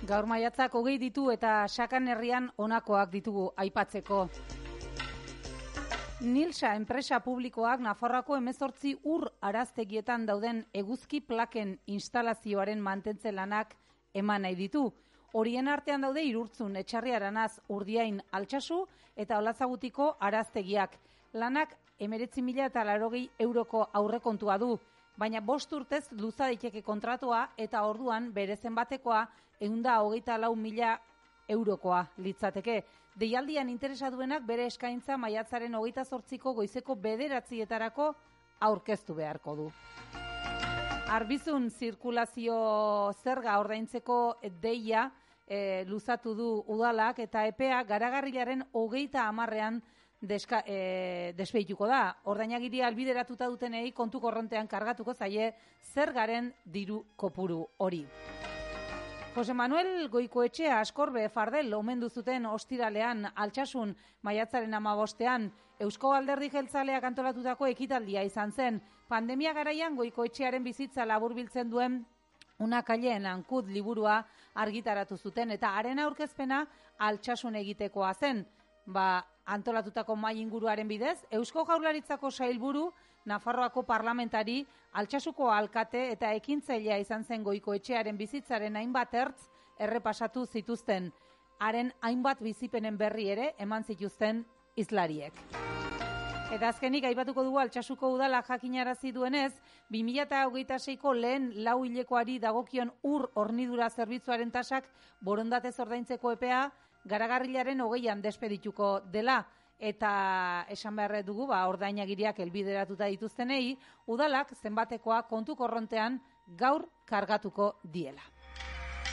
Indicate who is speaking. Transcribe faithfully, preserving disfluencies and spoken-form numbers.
Speaker 1: Gaur maiatzak hogei ditu eta Sakan herrian honakoak ditugu aipatzeko. Nilsa enpresa publikoak Nafarroako hemezortzi ur araztegietan dauden eguzki plaken instalazioaren mantentze lanak eman nahi ditu. Horien artean daude Irurtzun, Etxarri-Aranaz, Urdiain, Altsasu eta Olatzagutiko araztegiak. Lanak hemeretzi mila eta laurogei euroko aurrekontua du, baina bost urtez luza daiteke kontratua eta orduan bere zenbatekoa ehun eta hogeita lau mila eurokoa litzateke. Deialdian interesa duenak bere eskaintza maiatzaren hogeita zortziko goizeko bederatzietarako aurkeztu beharko du. Arbizun zirkulazio zerga ordaintzeko deia e, luzatu du udalak eta epea garagarrilaren hogeita hamarrean deska, e, despeituko da. Ordainagiria albideratuta dutenei kontu korrontean kargatuko zaie zergaren diru kopuru hori. Jose Manuel Goikoetxea Askorbe Fardel omendu zuten ostiralean Altsasun maiatzaren hamabostean Eusko Alderdi Jeltzaleak antolatutako ekitaldia izan zen. Pandemia garaian Goikoetxearen bizitza laburbiltzen duen Una Kalleen Ankud liburua argitaratu zuten eta haren aurkezpena Altsasun egitekoa zen. Ba, antolatutako mahai inguruaren bidez, Eusko Jaurlaritzako sailburu, Nafarroako parlamentari, Altsasuko alkate eta ekintzailea izan zen Goikoetxearen bizitzaren hainbat ertz errepasatu zituzten. Haren hainbat bizipenen berri ere eman zituzten hizlariek. Eta azkenik aipatuko dugu Altsasuko udala jakinarazi duenez, bi mila hogeita seiko lehen lau hilekoari dagokion ur hornidura zerbitzuaren tasak borondatez ordaintzeko epea garagarrilaren hogeian despedituko dela. Eta esan behar dugu, ba, ordainagiriak helbideratuta dituztenei, udalak zenbatekoa kontu korrontean gaur kargatuko diela.